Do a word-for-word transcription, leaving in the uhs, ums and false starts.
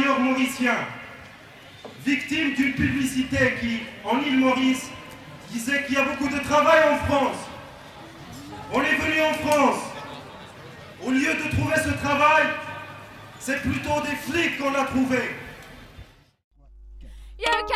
travailleurs mauriciens, victimes d'une publicité qui, en île Maurice, disait qu'il y a beaucoup de travail en France. On est venu en France. Au lieu de trouver ce travail, c'est plutôt des flics qu'on a trouvés.